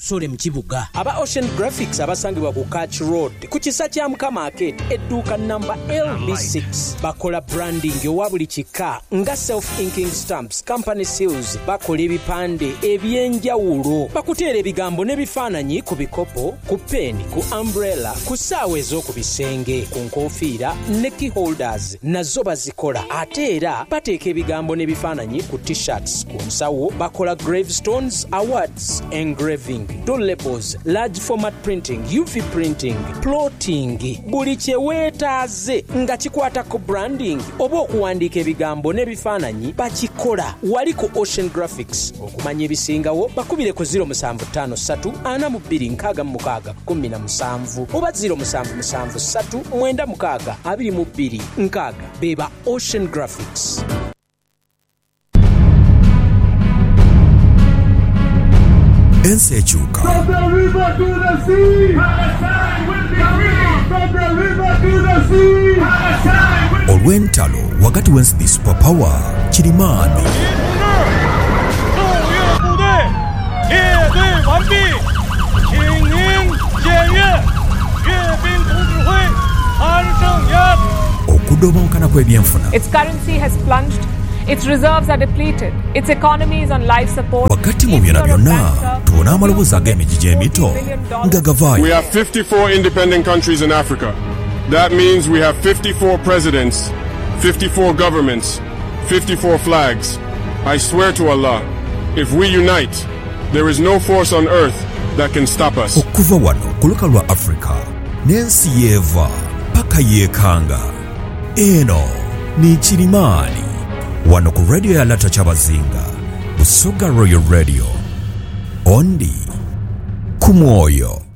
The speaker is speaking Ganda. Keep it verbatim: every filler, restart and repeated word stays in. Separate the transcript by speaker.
Speaker 1: kusole mu kibuga.
Speaker 2: Aba Ocean Graphics abasangibwa ku Catch Road ku kisa kya Mukama Market edduuka number L B six bakola branding owa buli kika nga self inking stamps, company seals, bakola ebipande ebyenjawulo, bakuteera ebigambo n'ebifaananyi ku bikopo, ku peni, ku umbrella, ku ssaawa ez'oku bisenge, ku nkofiira ne key holders nazo bazikola. Ate era bateeka ebigambo n'ebifaananyi ku t-shirts, ku nsawo bakola gravestones, awards, engraving, door labels, large format printing, U V printing, plotting, buli kye weetaaze nga kikwata ku branding oba okuwandiika ebigambo n'ebifaananyi bakikola. Wali ku Ocean Graphics. Okumanya ebisingawo bakubire ku zero seven five three ana mu bbiri nkaaga mu mukaaga kkumi na musanvu oba zero seven seven three nine mukaaga abiri mu bbiri nkaaga. Beba Ocean Graphics.
Speaker 3: Ensi ekyuka.
Speaker 4: From the river to the sea. Palestine will be free. From the river to the sea. Palestine will be free.
Speaker 3: Olw'entalo wakati w'ensi superpower Kilimani. Okudobonkana kw'ebyenfuna.
Speaker 5: Its currency has plunged. Its reserves are depleted. Its economy is on life support.
Speaker 3: Wakati mu byonna byonna tubona amaloboozi ag'emijiji emito nga gavaayo.
Speaker 6: We have fifty-four independent countries in Africa. That means we have fifty-four presidents, fifty-four governments, fifty-four flags. I swear to Allah, if we unite, there is no force on earth that can stop us.
Speaker 3: Okuva wano ku luka lwa Africa n'ensi yeeva paka yeekanga. Eno ni Kilimani. Wano ku radio ya Lata Chabazinga, Busoga Royal Radio, Ondi, Kumwoyo.